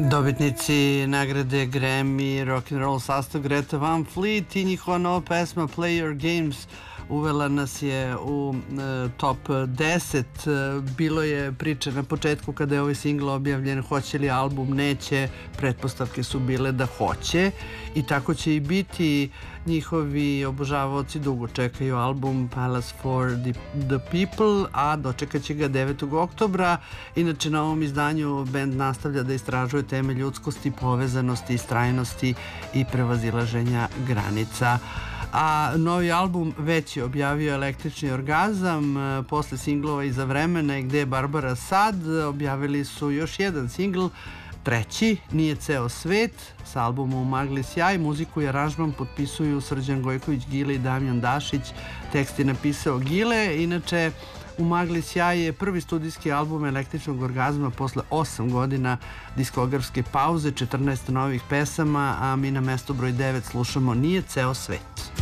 Dobitnici nagrade Grammy rock'n'roll sastav Greta Van Fleet i njihova nova pesma Play Your Games uvela nas je u top 10. Bilo je priče na početku kada je ovaj singl objavljen, hoće li album, neće, pretpostavke su bile da hoće i tako će i biti. Njihovi obožavaoci dugo čekaju album Palace for the People, a dočekat će ga 9. oktobra. Inače, na ovom izdanju band nastavlja da istražuje teme ljudskosti, povezanosti, istrajnosti i prevazilaženja granica. A novi album već je objavio Električni orgazam, posle singlova Iza vremena i Gde je Barbara sad, objavili su još jedan singl, treći, Nije ceo svet, sa albumom U magli sjaj. Muziku i aranžman potpisuju Srđan Gojković Gile i Damjan Dašić, tekst je napisao Gile. Inače, U magli sjaj je prvi studijski album Električnog orgazma posle 8 godina diskografske pauze, 14 novih pesama, a mi na mesto broj 9 slušamo Nije ceo svet.